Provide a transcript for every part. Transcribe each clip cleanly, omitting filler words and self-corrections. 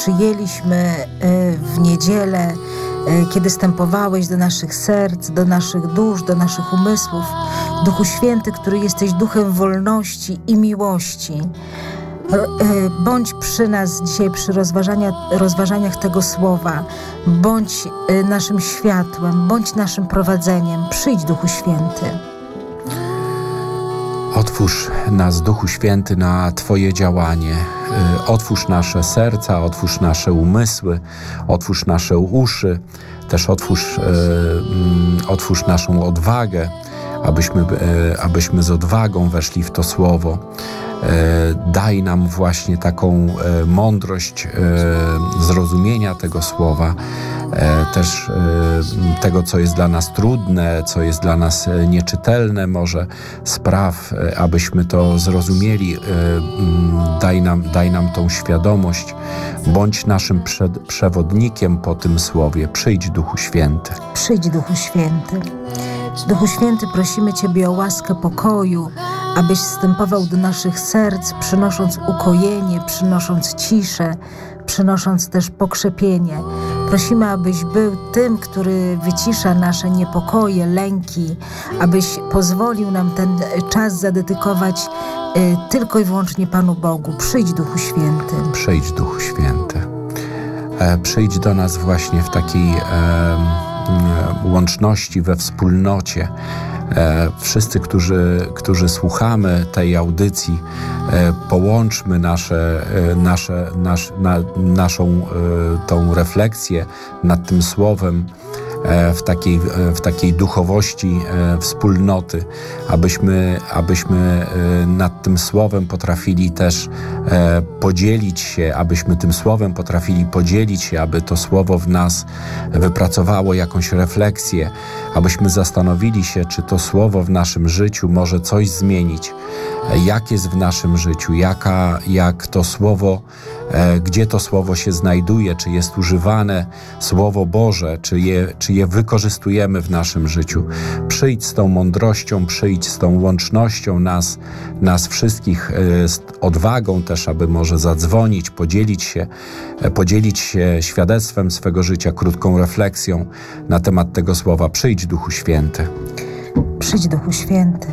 przyjęliśmy w niedzielę, kiedy stępowałeś do naszych serc, do naszych dusz, do naszych umysłów. Duchu Święty, który jesteś duchem wolności i miłości. Bądź przy nas dzisiaj przy rozważaniach tego słowa. Bądź naszym światłem, bądź naszym prowadzeniem. Przyjdź, Duchu Święty. Otwórz nas, Duchu Święty, na Twoje działanie. Otwórz nasze serca, otwórz nasze umysły, otwórz nasze uszy. Też otwórz naszą odwagę, abyśmy z odwagą weszli w to Słowo. Daj nam właśnie taką mądrość zrozumienia tego Słowa, też tego, co jest dla nas trudne, co jest dla nas nieczytelne, może spraw, abyśmy to zrozumieli. Daj nam tą świadomość. Bądź naszym przewodnikiem po tym Słowie. Przyjdź, Duchu Święty. Przyjdź, Duchu Święty. Duchu Święty, prosimy Ciebie o łaskę pokoju, abyś wstępował do naszych serc, przynosząc ukojenie, przynosząc ciszę, przynosząc też pokrzepienie. Prosimy, abyś był tym, który wycisza nasze niepokoje, lęki, abyś pozwolił nam ten czas zadedykować tylko i wyłącznie Panu Bogu. Przyjdź, Duchu Święty. Przyjdź, Duchu Święty. Przyjdź do nas właśnie w takiej łączności, we wspólnocie. Wszyscy, którzy słuchamy tej audycji, połączmy naszą tą refleksję nad tym Słowem w takiej duchowości wspólnoty, abyśmy nad tym Słowem potrafili też podzielić się, aby to Słowo w nas wypracowało jakąś refleksję, abyśmy zastanowili się, czy to Słowo w naszym życiu może coś zmienić, jak jest w naszym życiu, jak to Słowo, gdzie to Słowo się znajduje, czy jest używane Słowo Boże, czy je wykorzystujemy w naszym życiu. Przyjdź z tą mądrością, przyjdź z tą łącznością nas wszystkich, z odwagą też, aby może zadzwonić, podzielić się świadectwem swego życia, krótką refleksją na temat tego Słowa. Przyjdź, Duchu Święty. Przyjdź, Duchu Święty.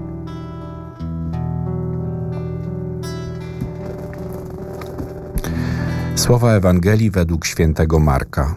Słowa Ewangelii według świętego Marka.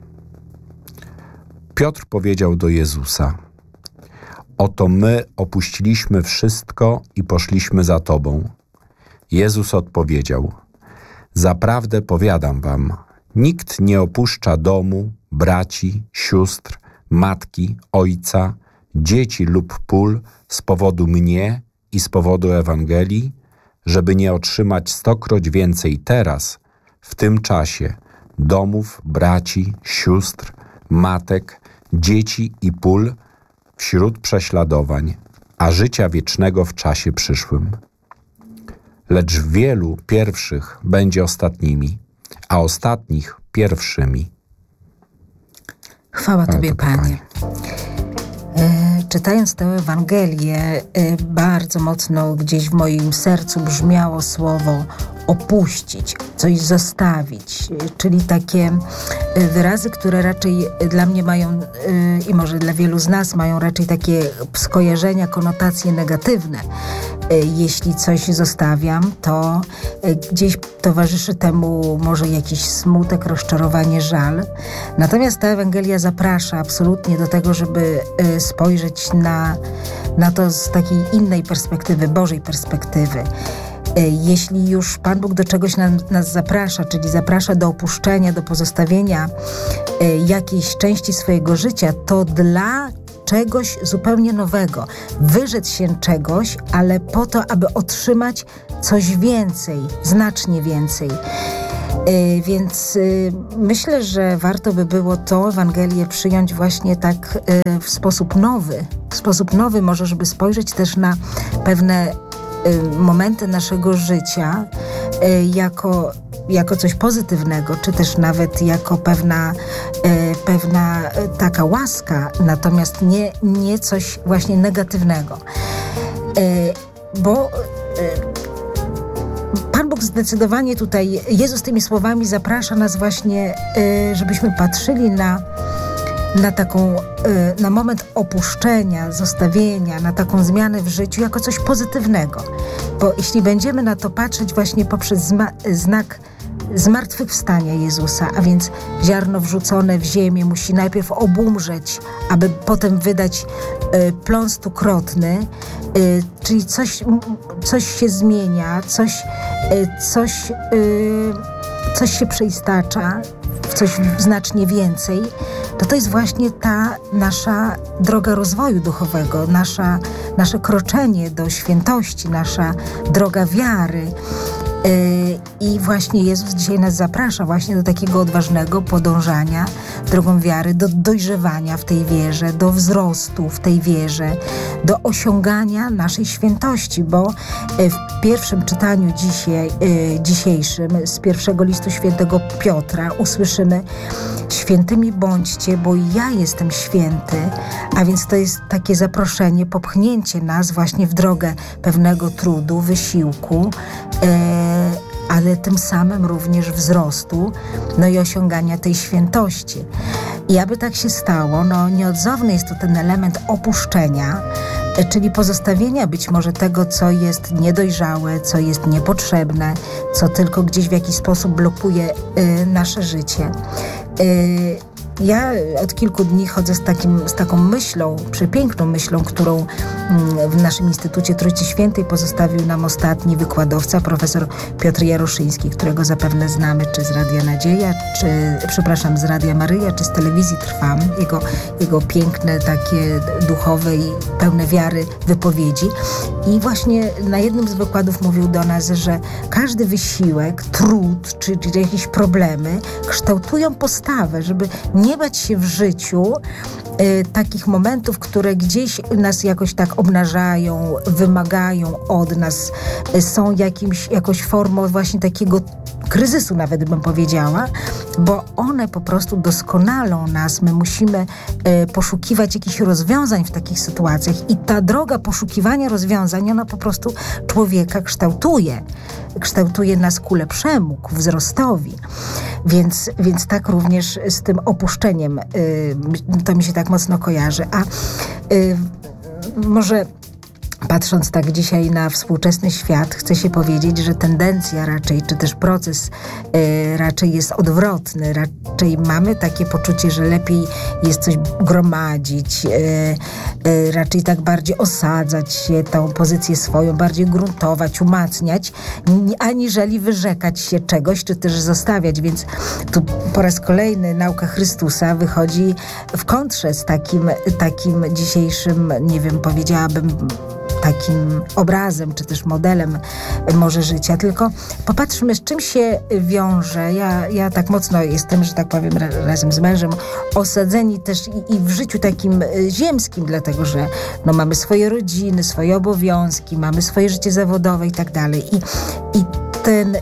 Piotr powiedział do Jezusa: Oto my opuściliśmy wszystko i poszliśmy za Tobą. Jezus odpowiedział: Zaprawdę powiadam wam, nikt nie opuszcza domu, braci, sióstr, matki, ojca, dzieci lub pól z powodu mnie i z powodu Ewangelii, żeby nie otrzymać 100-kroć więcej teraz, w tym czasie, domów, braci, sióstr, matek, dzieci i pól wśród prześladowań, a życia wiecznego w czasie przyszłym. Lecz wielu pierwszych będzie ostatnimi, a ostatnich pierwszymi. Chwała Tobie, Panie. Czytając tę Ewangelię, bardzo mocno gdzieś w moim sercu brzmiało słowo opuścić, coś zostawić, czyli takie wyrazy, które raczej dla mnie mają i może dla wielu z nas mają raczej takie skojarzenia, konotacje negatywne. Jeśli coś zostawiam, to gdzieś towarzyszy temu może jakiś smutek, rozczarowanie, żal. Natomiast ta Ewangelia zaprasza absolutnie do tego, żeby spojrzeć na to z takiej innej perspektywy, Bożej perspektywy. Jeśli już Pan Bóg do czegoś nas zaprasza, czyli zaprasza do opuszczenia, do pozostawienia jakiejś części swojego życia, to dla czegoś zupełnie nowego. Wyrzec się czegoś, ale po to, aby otrzymać coś więcej, znacznie więcej. Więc myślę, że warto by było tą Ewangelię przyjąć właśnie tak w sposób nowy. W sposób nowy może, żeby spojrzeć też na pewne momenty naszego życia jako coś pozytywnego, czy też nawet jako pewna taka łaska, natomiast nie coś właśnie negatywnego. Bo Pan Bóg Bóg zdecydowanie tutaj, Jezus tymi słowami zaprasza nas właśnie, żebyśmy patrzyli na moment opuszczenia, zostawienia, na taką zmianę w życiu jako coś pozytywnego. Bo jeśli będziemy na to patrzeć właśnie poprzez znak zmartwychwstania Jezusa, a więc ziarno wrzucone w ziemię musi najpierw obumrzeć, aby potem wydać plon stukrotny, czyli coś się zmienia, coś się przeistacza w coś znacznie więcej, to jest właśnie ta nasza droga rozwoju duchowego, nasze kroczenie do świętości, nasza droga wiary. I właśnie Jezus dzisiaj nas zaprasza właśnie do takiego odważnego podążania drogą wiary, do dojrzewania w tej wierze, do wzrostu w tej wierze, do osiągania naszej świętości, bo w pierwszym czytaniu dzisiejszym z pierwszego listu świętego Piotra usłyszymy: świętymi bądźcie, bo i ja jestem święty. A więc to jest takie zaproszenie, popchnięcie nas właśnie w drogę pewnego trudu, wysiłku, ale tym samym również wzrostu, i osiągania tej świętości. I aby tak się stało, nieodzowny jest tu ten element opuszczenia, czyli pozostawienia być może tego, co jest niedojrzałe, co jest niepotrzebne, co tylko gdzieś w jakiś sposób blokuje nasze życie. Ja od kilku dni chodzę z taką myślą, przepiękną myślą, którą w naszym Instytucie Trójcy Świętej pozostawił nam ostatni wykładowca, profesor Piotr Jaroszyński, którego zapewne znamy czy z Radia Nadzieja, z Radia Maryja, czy z telewizji Trwam. Jego piękne, takie duchowe i pełne wiary wypowiedzi. I właśnie na jednym z wykładów mówił do nas, że każdy wysiłek, trud, czy jakieś problemy kształtują postawę, żeby nie bać się w życiu takich momentów, które gdzieś nas jakoś tak obnażają, wymagają od nas, są jakąś formą właśnie takiego kryzysu, nawet bym powiedziała, bo one po prostu doskonalą nas. My musimy poszukiwać jakichś rozwiązań w takich sytuacjach i ta droga poszukiwania rozwiązań, ona po prostu człowieka kształtuje nas ku lepszemu, ku wzrostowi. Więc tak również z tym opuszczeniem to mi się tak mocno kojarzy. A może patrząc tak dzisiaj na współczesny świat, chce się powiedzieć, że tendencja raczej, czy też proces raczej jest odwrotny. Raczej mamy takie poczucie, że lepiej jest coś gromadzić, raczej tak bardziej osadzać się, tą pozycję swoją, bardziej gruntować, umacniać, aniżeli wyrzekać się czegoś, czy też zostawiać. Więc tu po raz kolejny nauka Chrystusa wychodzi w kontrze z takim dzisiejszym, nie wiem, powiedziałabym, takim obrazem, czy też modelem może życia, tylko popatrzmy, z czym się wiąże. Ja tak mocno jestem, że tak powiem, razem z mężem osadzeni też i w życiu takim ziemskim, dlatego że mamy swoje rodziny, swoje obowiązki, mamy swoje życie zawodowe i tak dalej. I ten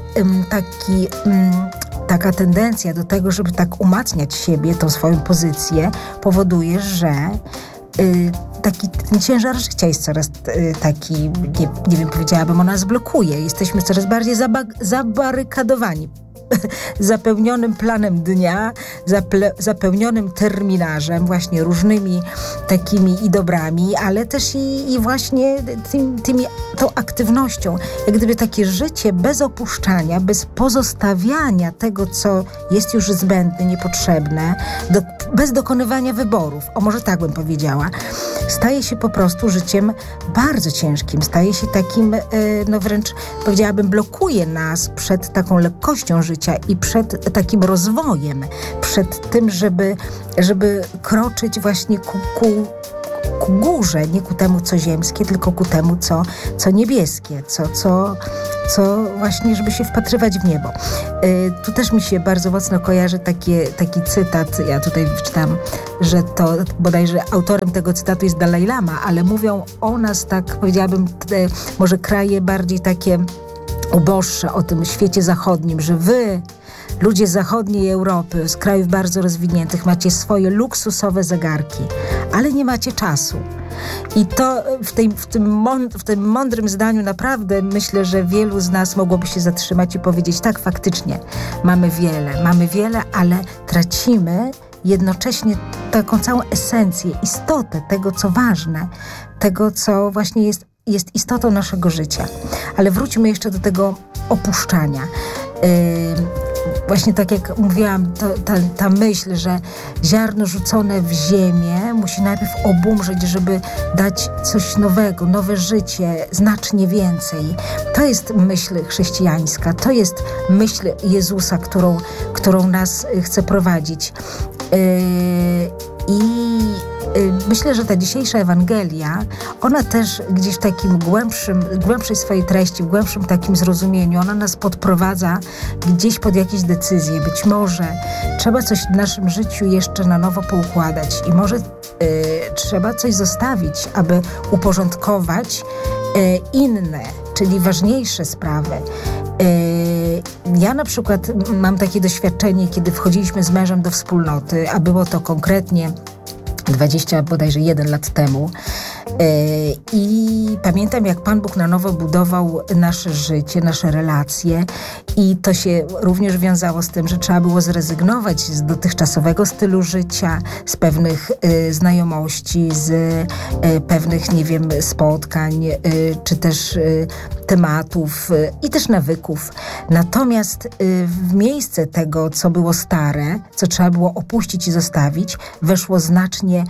taka tendencja do tego, żeby tak umacniać siebie, tą swoją pozycję, powoduje, że ten ciężar życia jest coraz taki, nie wiem, powiedziałabym, on nas blokuje. Jesteśmy coraz bardziej zabarykadowani zapełnionym planem dnia, zapełnionym terminarzem, właśnie różnymi takimi i dobrami, ale też i właśnie tą aktywnością. Jak gdyby takie życie bez opuszczania, bez pozostawiania tego, co jest już zbędne, niepotrzebne, bez dokonywania wyborów, może tak bym powiedziała, staje się po prostu życiem bardzo ciężkim, staje się takim, wręcz powiedziałabym, blokuje nas przed taką lekkością życia i przed takim rozwojem, przed tym, żeby kroczyć właśnie ku górze, nie ku temu, co ziemskie, tylko ku temu, co niebieskie, co właśnie, żeby się wpatrywać w niebo. Tu też mi się bardzo mocno kojarzy taki cytat, ja tutaj wczytam, że to bodajże autorem tego cytatu jest Dalaj Lama, ale mówią o nas, tak powiedziałabym, może kraje bardziej takie uboższe, o tym świecie zachodnim, że wy, ludzie z zachodniej Europy, z krajów bardzo rozwiniętych, macie swoje luksusowe zegarki, ale nie macie czasu. I to w tym mądrym zdaniu naprawdę myślę, że wielu z nas mogłoby się zatrzymać i powiedzieć, tak, faktycznie, mamy wiele, ale tracimy jednocześnie taką całą esencję, istotę tego, co ważne, tego, co właśnie jest istotą naszego życia. Ale wróćmy jeszcze do tego opuszczania. Właśnie tak jak mówiłam, ta myśl, że ziarno rzucone w ziemię musi najpierw obumrzeć, żeby dać coś nowego, nowe życie, znacznie więcej. To jest myśl chrześcijańska, to jest myśl Jezusa, którą nas chce prowadzić. I myślę, że ta dzisiejsza Ewangelia, ona też gdzieś w takim głębszej swojej treści, w głębszym takim zrozumieniu, ona nas podprowadza gdzieś pod jakieś decyzje. Być może trzeba coś w naszym życiu jeszcze na nowo poukładać i może trzeba coś zostawić, aby uporządkować inne, czyli ważniejsze sprawy. Ja na przykład mam takie doświadczenie, kiedy wchodziliśmy z mężem do wspólnoty, a było to konkretnie 21 lat temu. I pamiętam, jak Pan Bóg na nowo budował nasze życie, nasze relacje i to się również wiązało z tym, że trzeba było zrezygnować z dotychczasowego stylu życia, z pewnych znajomości, z pewnych, nie wiem, spotkań, czy też tematów i też nawyków. Natomiast w miejsce tego, co było stare, co trzeba było opuścić i zostawić, weszło znacznie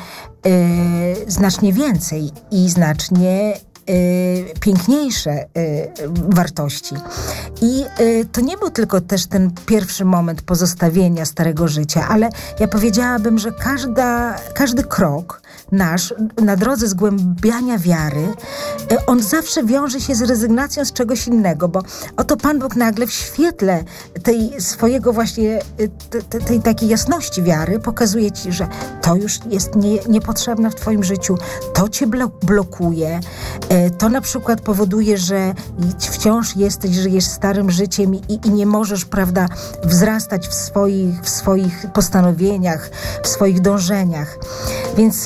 więcej i znacznie piękniejsze wartości. I to nie był tylko też ten pierwszy moment pozostawienia starego życia, ale ja powiedziałabym, że każdy krok nasz na drodze zgłębiania wiary, on zawsze wiąże się z rezygnacją z czegoś innego, bo oto Pan Bóg nagle w świetle tej swojego właśnie, tej takiej jasności wiary pokazuje ci, że to już jest niepotrzebne w twoim życiu, to cię blokuje, to na przykład powoduje, że wciąż żyjesz starym życiem i nie możesz, prawda, wzrastać w swoich postanowieniach, w swoich dążeniach. Więc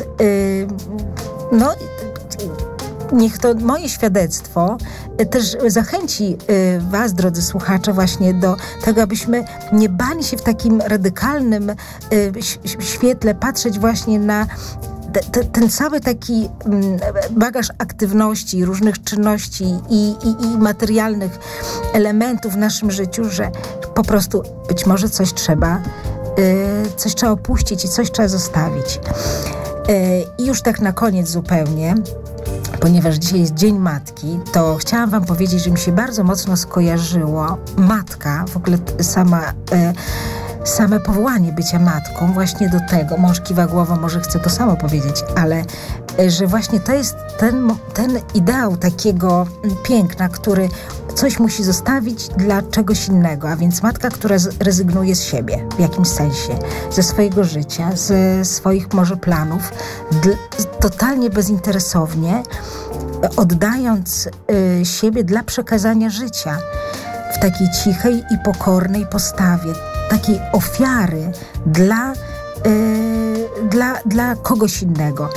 niech to moje świadectwo też zachęci was, drodzy słuchacze, właśnie do tego, abyśmy nie bali się w takim radykalnym świetle patrzeć właśnie na ten cały taki bagaż aktywności, różnych czynności i materialnych elementów w naszym życiu, że po prostu być może coś trzeba opuścić i coś trzeba zostawić. I już tak na koniec zupełnie, ponieważ dzisiaj jest Dzień Matki, to chciałam wam powiedzieć, że mi się bardzo mocno skojarzyło matka, w ogóle same powołanie bycia matką właśnie do tego, mąż kiwa głową, może chce to samo powiedzieć, ale że właśnie to jest ten ideał takiego piękna, który coś musi zostawić dla czegoś innego, a więc matka, która rezygnuje z siebie w jakimś sensie, ze swojego życia, ze swoich może planów, totalnie bezinteresownie, oddając siebie dla przekazania życia w takiej cichej i pokornej postawie, takiej ofiary dla kogoś innego.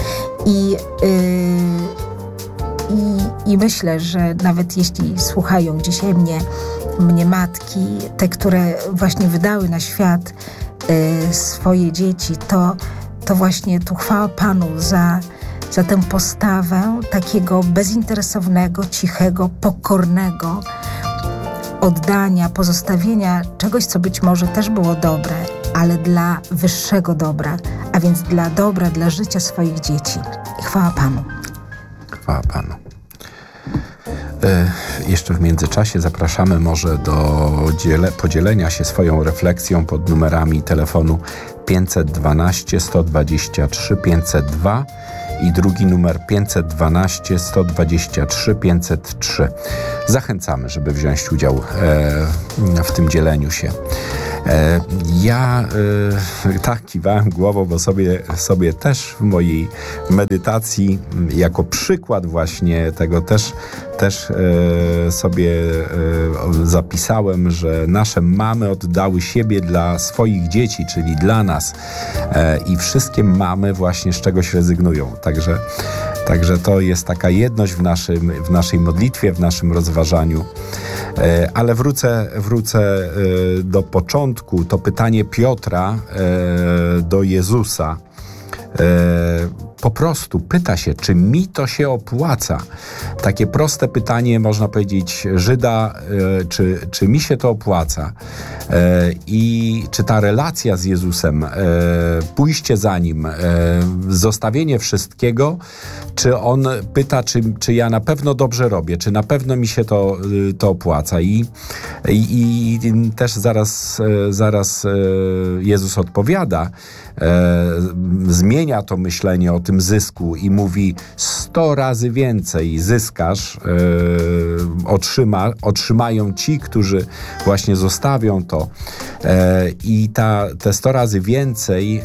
I myślę, że nawet jeśli słuchają dzisiaj mnie matki, te, które właśnie wydały na świat swoje dzieci, to właśnie tu chwała Panu za tę postawę takiego bezinteresownego, cichego, pokornego oddania, pozostawienia czegoś, co być może też było dobre, ale dla wyższego dobra, a więc dla dobra, dla życia swoich dzieci. I chwała Panu. Chwała Panu. Jeszcze w międzyczasie zapraszamy może do podzielenia się swoją refleksją pod numerami telefonu 512 123 502 i drugi numer 512 123 503. Zachęcamy, żeby wziąć udział w tym dzieleniu się. Ja tak kiwałem głową, bo sobie też w mojej medytacji jako przykład właśnie tego też sobie zapisałem, że nasze mamy oddały siebie dla swoich dzieci, czyli dla nas, i wszystkie mamy właśnie z czegoś rezygnują. Także Także to jest taka jedność w naszej modlitwie, w naszym rozważaniu. Ale wrócę do początku. To pytanie Piotra do Jezusa. Po prostu pyta się, czy mi to się opłaca? Takie proste pytanie, można powiedzieć, Żyda, czy mi się to opłaca? I czy ta relacja z Jezusem, pójście za Nim, zostawienie wszystkiego, czy on pyta, czy ja na pewno dobrze robię, czy na pewno mi się to opłaca? I też zaraz Jezus odpowiada, zmienia to myślenie o tym zysku i mówi 100 razy więcej zyskasz, otrzymają ci, którzy właśnie zostawią to. I te 100 razy więcej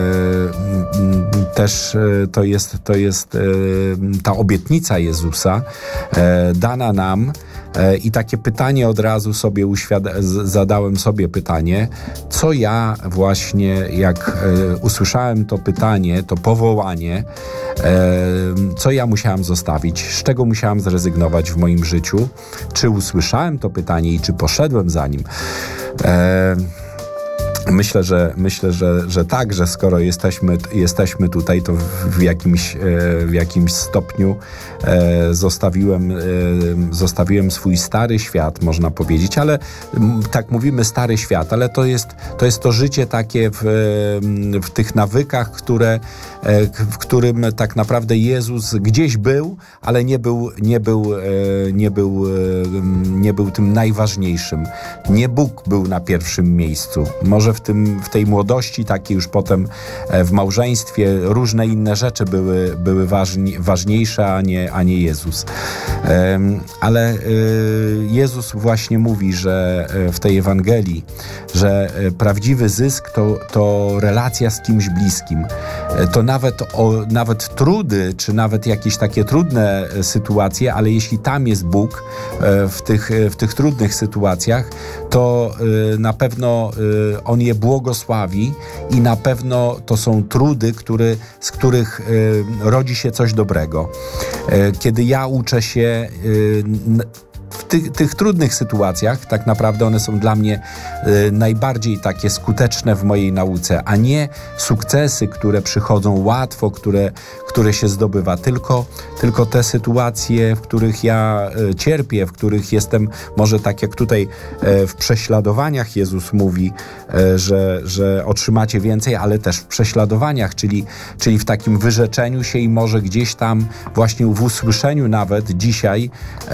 też to jest ta obietnica Jezusa dana nam. I takie pytanie od razu sobie zadałem sobie pytanie, co ja właśnie, jak usłyszałem to pytanie, to powołanie, co ja musiałem zostawić, z czego musiałem zrezygnować w moim życiu, czy usłyszałem to pytanie i czy poszedłem za nim. Myślę, że tak, że skoro jesteśmy tutaj, to w jakimś stopniu zostawiłem swój stary świat, można powiedzieć, ale tak mówimy stary świat, ale to jest to życie takie w tych nawykach, w którym tak naprawdę Jezus gdzieś był, ale nie był tym najważniejszym. Nie Bóg był na pierwszym miejscu. Może w tej młodości, takiej już potem w małżeństwie, różne inne rzeczy były ważniejsze, a nie Jezus. Ale Jezus właśnie mówi, że w tej Ewangelii, że prawdziwy zysk to relacja z kimś bliskim. To nawet trudy, czy nawet jakieś takie trudne sytuacje, ale jeśli tam jest Bóg w tych trudnych sytuacjach, to na pewno On je błogosławi i na pewno to są trudy, z których rodzi się coś dobrego. Kiedy ja uczę się w tych trudnych sytuacjach, tak naprawdę one są dla mnie najbardziej takie skuteczne w mojej nauce, a nie sukcesy, które przychodzą łatwo, które się zdobywa, tylko te sytuacje, w których ja cierpię, w których jestem, może tak jak tutaj w prześladowaniach Jezus mówi, że otrzymacie więcej, ale też w prześladowaniach, czyli w takim wyrzeczeniu się i może gdzieś tam właśnie w usłyszeniu nawet dzisiaj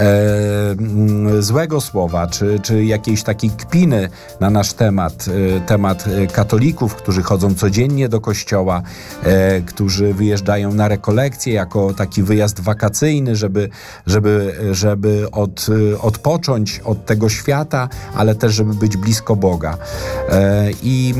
złego słowa, czy jakiejś takiej kpiny na nasz temat katolików, którzy chodzą codziennie do kościoła, którzy wyjeżdżają na rekolekcje jako taki wyjazd wakacyjny, żeby odpocząć od tego świata, ale też żeby być blisko Boga. I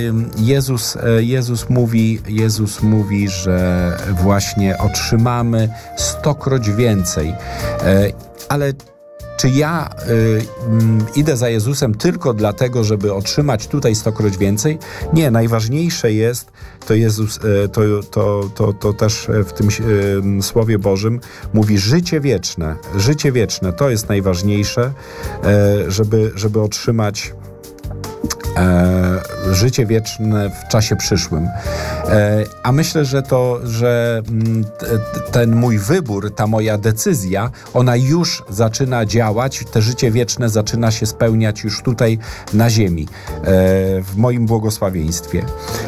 Jezus mówi, że właśnie otrzymamy 100-kroć więcej. Ale czy ja idę za Jezusem tylko dlatego, żeby otrzymać tutaj 100-kroć więcej? Nie, najważniejsze jest, to Jezus, to też w tym Słowie Bożym mówi życie wieczne. Życie wieczne, to jest najważniejsze, żeby otrzymać życie wieczne w czasie przyszłym. A myślę, że ten mój wybór, ta moja decyzja, ona już zaczyna działać, te życie wieczne zaczyna się spełniać już tutaj na ziemi, w moim błogosławieństwie.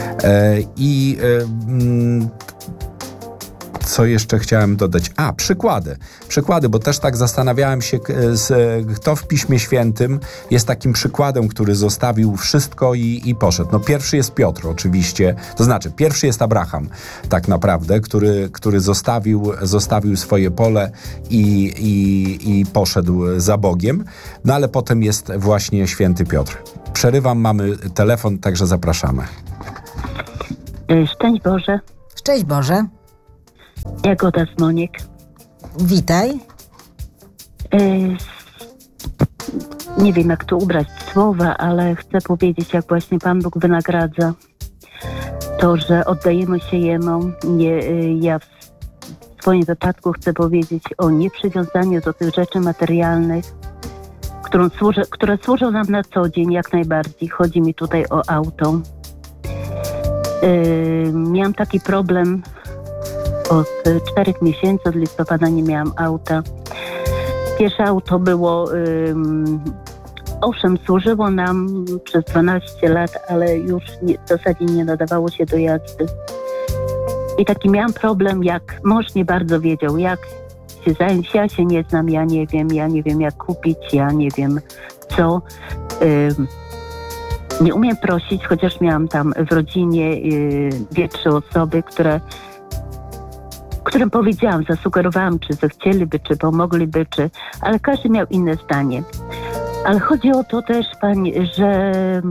Co jeszcze chciałem dodać? Przykłady, bo też tak zastanawiałem się, kto w Piśmie Świętym jest takim przykładem, który zostawił wszystko i poszedł. No pierwszy jest Piotr oczywiście, to znaczy pierwszy jest Abraham tak naprawdę, który zostawił swoje pole i poszedł za Bogiem, no ale potem jest właśnie święty Piotr. Przerywam, mamy telefon, także zapraszamy. Szczęść Boże. Szczęść Boże. Jagoda z Moniek. Witaj. Nie wiem, jak tu ubrać słowa, ale chcę powiedzieć, jak właśnie Pan Bóg wynagradza to, że oddajemy się Jemu. Ja w swoim wypadku chcę powiedzieć o nieprzywiązaniu do tych rzeczy materialnych, które służą nam na co dzień jak najbardziej. Chodzi mi tutaj o auto. Miałam taki problem od 4 miesięcy, od listopada nie miałam auta. Pierwsze auto było, owszem, służyło nam przez 12 lat, ale już w zasadzie nie nadawało się do jazdy. I taki miałam problem, jak mąż nie bardzo wiedział, jak się zająć. Ja się nie znam, ja nie wiem jak kupić, ja nie wiem co. Nie umiem prosić, chociaż miałam tam w rodzinie 2-3 osoby, którym powiedziałam, zasugerowałam, czy zechcieliby, czy pomogliby, ale każdy miał inne zdanie. Ale chodzi o to też, pani, że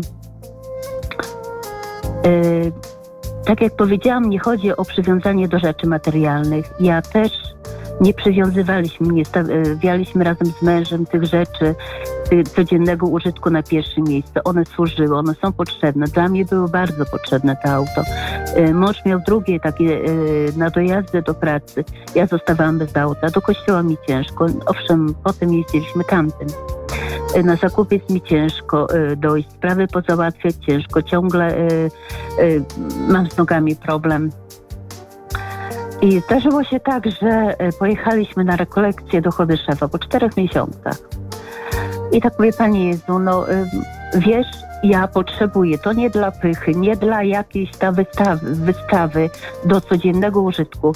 tak jak powiedziałam, nie chodzi o przywiązanie do rzeczy materialnych. Ja też nie przywiązywaliśmy, nie stawialiśmy razem z mężem tych rzeczy codziennego użytku na pierwsze miejsce. One służyły, one są potrzebne. Dla mnie było bardzo potrzebne to auto. Mąż miał drugie takie na dojazdy do pracy. Ja zostawałam bez auta. Do kościoła mi ciężko. Owszem, potem jeździliśmy tamtym. Na zakupy jest mi ciężko dojść, sprawy pozałatwiać ciężko. Ciągle mam z nogami problem. I zdarzyło się tak, że pojechaliśmy na rekolekcję do Chodyszewa po 4 miesiącach. I tak mówię, Panie Jezu, wiesz, ja potrzebuję, to nie dla pychy, nie dla jakiejś tam wystawy do codziennego użytku.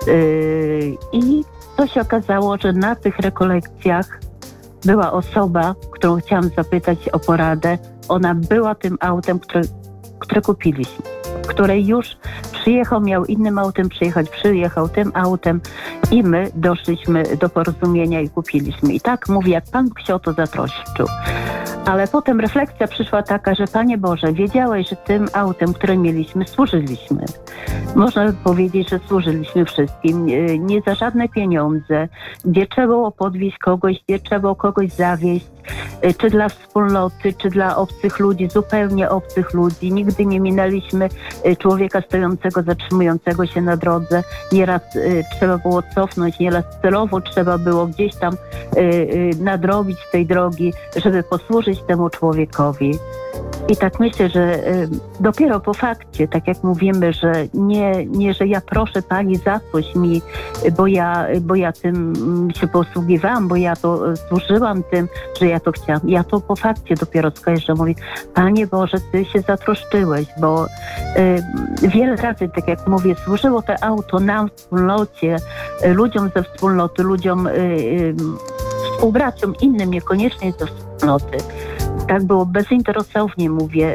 I to się okazało, że na tych rekolekcjach była osoba, którą chciałam zapytać o poradę. Ona była tym autem, które kupiliśmy, które już przyjechał, miał innym autem przyjechał tym autem i my doszliśmy do porozumienia i kupiliśmy. I tak mówię, jak Pan Bóg się o to zatroszczył. Ale potem refleksja przyszła taka, że Panie Boże, wiedziałeś, że tym autem, które mieliśmy, służyliśmy. Można by powiedzieć, że służyliśmy wszystkim, nie za żadne pieniądze, gdzie trzeba było podwieźć kogoś, gdzie trzeba było kogoś zawieźć, czy dla wspólnoty, czy dla obcych ludzi, zupełnie obcych ludzi. Nigdy nie minęliśmy człowieka stojącego, zatrzymującego się na drodze. Nieraz trzeba było cofnąć, nieraz celowo trzeba było gdzieś tam nadrobić tej drogi, żeby posłużyć temu człowiekowi. I tak myślę, że dopiero po fakcie, tak jak mówimy, że nie, że ja proszę Pani za coś mi, bo ja tym się posługiwałam, bo ja to służyłam tym, że ja to chciałam. Ja to po fakcie dopiero skojarzę, mówię, Panie Boże, Ty się zatroszczyłeś, bo wiele razy, tak jak mówię, służyło to auto nam, wspólnocie, ludziom ze wspólnoty, ludziom, współbraciom innym, niekoniecznie ze wspólnoty. Tak było bezinteresownie, mówię.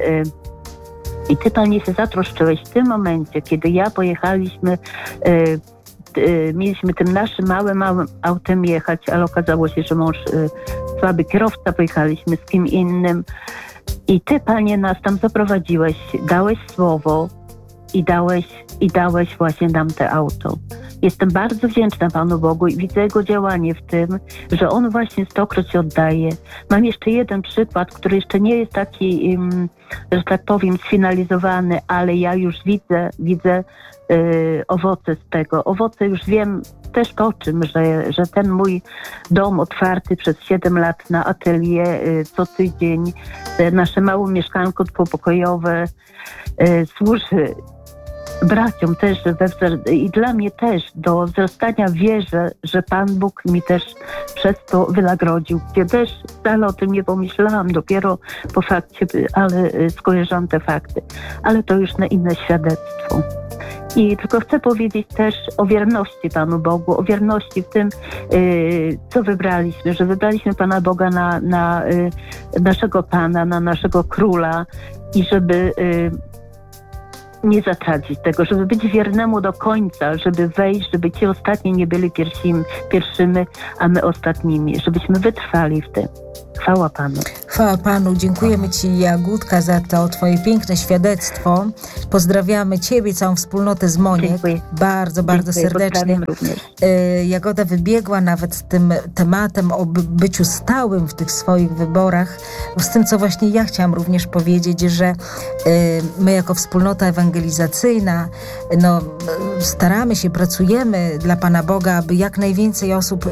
I Ty, Panie, się zatroszczyłeś w tym momencie, kiedy ja pojechaliśmy, mieliśmy tym naszym małym autem jechać, ale okazało się, że mąż słaby kierowca, pojechaliśmy z kim innym. I Ty, Panie, nas tam zaprowadziłeś, dałeś słowo i dałeś właśnie nam te auto. Jestem bardzo wdzięczna Panu Bogu i widzę Jego działanie w tym, że On właśnie stokroć oddaje. Mam jeszcze jeden przykład, który jeszcze nie jest taki, że tak powiem, sfinalizowany, ale ja już widzę owoce z tego. Owoce już wiem też po czym, że ten mój dom otwarty przez 7 lat na atelier co tydzień, nasze małe mieszkanko dwupokojowe służy braciom też i dla mnie też do wzrastania wierzę, że Pan Bóg mi też przez to wynagrodził, gdzie też wcale o tym nie pomyślałam, dopiero po fakcie, ale skojarzam te fakty. Ale to już na inne świadectwo. I tylko chcę powiedzieć też o wierności Panu Bogu, o wierności w tym, co wybraliśmy, że wybraliśmy Pana Boga na naszego Pana, na naszego Króla i żeby nie zatracić tego, żeby być wiernemu do końca, żeby wejść, żeby ci ostatni nie byli pierwszymi, a my ostatnimi, żebyśmy wytrwali w tym. Chwała Panu. Chwała Panu. Dziękujemy Ci, Jagódka, za to Twoje piękne świadectwo. Pozdrawiamy Ciebie, całą wspólnotę z Moniek. Dziękuję. Bardzo, bardzo Dziękuję, serdecznie. pozdrawiam również. Jagoda wybiegła nawet z tym tematem o byciu stałym w tych swoich wyborach. Z tym, co właśnie ja chciałam również powiedzieć, że my jako wspólnota ewangelizacyjna staramy się, pracujemy dla Pana Boga, aby jak najwięcej osób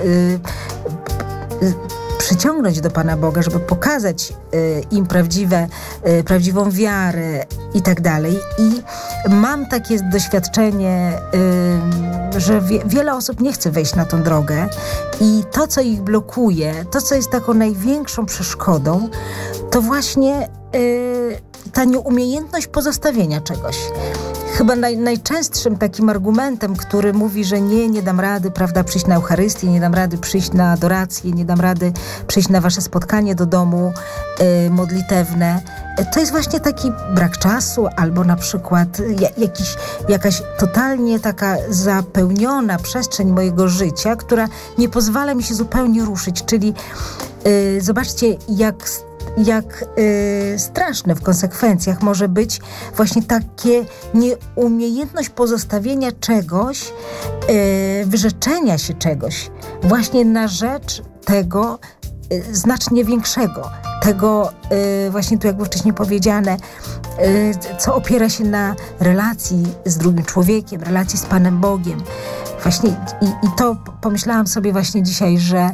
przyciągnąć do Pana Boga, żeby pokazać im prawdziwą wiarę i tak dalej. I mam takie doświadczenie, że wiele osób nie chce wejść na tą drogę i to, co ich blokuje, to, co jest taką największą przeszkodą, to właśnie ta nieumiejętność pozostawienia czegoś. Chyba najczęstszym takim argumentem, który mówi, że nie dam rady, prawda, przyjść na Eucharystię, nie dam rady przyjść na adorację, nie dam rady przyjść na wasze spotkanie do domu modlitewne, to jest właśnie taki brak czasu albo na przykład jakaś totalnie taka zapełniona przestrzeń mojego życia, która nie pozwala mi się zupełnie ruszyć. Czyli zobaczcie, jak straszne w konsekwencjach może być właśnie takie nieumiejętność pozostawienia czegoś, wyrzeczenia się czegoś właśnie na rzecz tego znacznie większego, tego właśnie tu jakby wcześniej powiedziane, co opiera się na relacji z drugim człowiekiem, relacji z Panem Bogiem. Właśnie i to pomyślałam sobie właśnie dzisiaj, że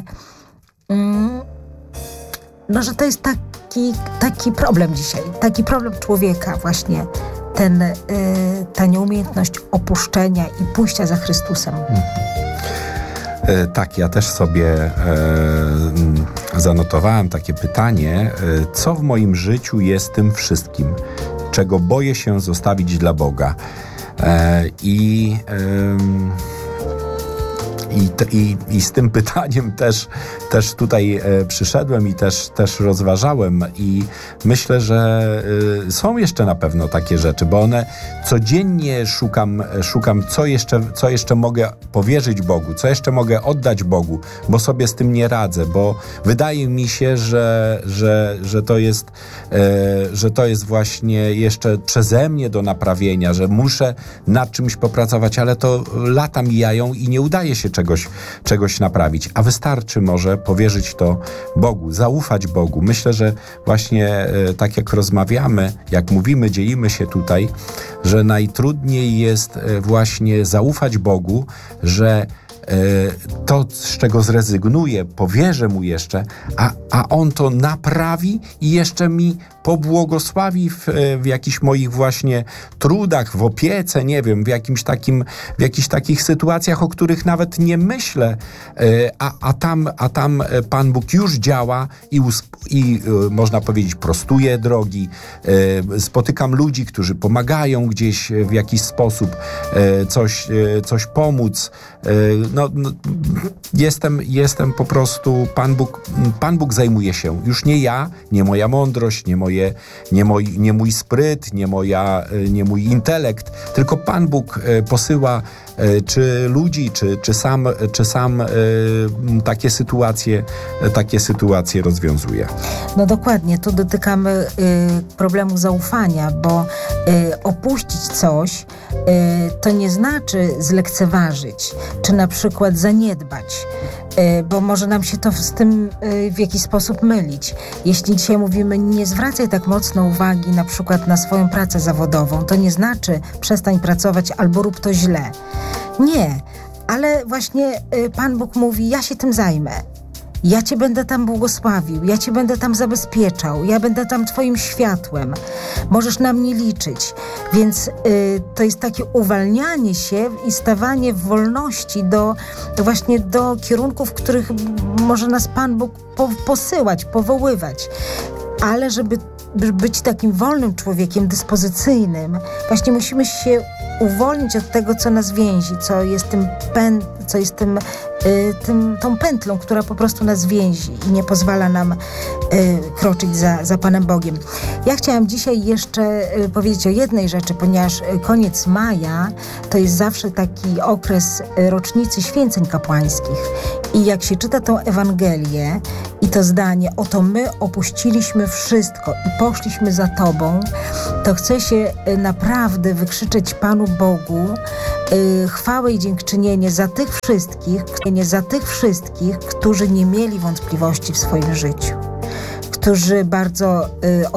że to jest taki problem dzisiaj, taki problem człowieka właśnie, ta nieumiejętność opuszczenia i pójścia za Chrystusem. Tak, ja też sobie zanotowałem takie pytanie, co w moim życiu jest tym wszystkim, czego boję się zostawić dla Boga. I z tym pytaniem też tutaj przyszedłem i też rozważałem i myślę, że są jeszcze na pewno takie rzeczy, bo one codziennie szukam co jeszcze mogę powierzyć Bogu, co jeszcze mogę oddać Bogu, bo sobie z tym nie radzę, bo wydaje mi się, że to jest właśnie jeszcze przeze mnie do naprawienia, że muszę nad czymś popracować, ale to lata mijają i nie udaje się czegoś naprawić, a wystarczy może powierzyć to Bogu, zaufać Bogu. Myślę, że właśnie tak jak rozmawiamy, jak mówimy, dzielimy się tutaj, że najtrudniej jest właśnie zaufać Bogu, że to, z czego zrezygnuję, powierzę Mu jeszcze, a On to naprawi i jeszcze mi pobłogosławi w jakichś moich właśnie trudach, w opiece, nie wiem, w jakichś takich sytuacjach, o których nawet nie myślę, a tam Pan Bóg już działa i można powiedzieć prostuje drogi. Spotykam ludzi, którzy pomagają gdzieś w jakiś sposób coś pomóc. Jestem po prostu, Pan Bóg zajmuje się. Już nie ja, nie moja mądrość, nie mój spryt, nie mój intelekt, tylko Pan Bóg posyła czy ludzi, czy sam takie sytuacje rozwiązuje. No dokładnie, tu dotykamy problemu zaufania, bo opuścić coś to nie znaczy zlekceważyć, czy na przykład zaniedbać, bo może nam się to z tym w jakiś sposób mylić. Jeśli dzisiaj mówimy, nie zwracaj tak mocno uwagi na przykład na swoją pracę zawodową, to nie znaczy przestań pracować albo rób to źle. Nie, ale właśnie Pan Bóg mówi, ja się tym zajmę. Ja Cię będę tam błogosławił, ja Cię będę tam zabezpieczał, ja będę tam Twoim światłem. Możesz na mnie liczyć. Więc to jest takie uwalnianie się i stawanie w wolności właśnie do kierunków, w których może nas Pan Bóg posyłać, powoływać. Ale żeby być takim wolnym człowiekiem, dyspozycyjnym, właśnie musimy się uwolnić od tego, co nas więzi, co jest tym tą pętlą, która po prostu nas więzi i nie pozwala nam kroczyć za Panem Bogiem. Ja chciałam dzisiaj jeszcze powiedzieć o jednej rzeczy, ponieważ koniec maja to jest zawsze taki okres rocznicy święceń kapłańskich. I jak się czyta tą Ewangelię i to zdanie, oto my opuściliśmy wszystko i poszliśmy za Tobą, to chce się naprawdę wykrzyczeć Panu Bogu chwałę i dziękczynienie za tych wszystkich, którzy nie mieli wątpliwości w swoim życiu, którzy bardzo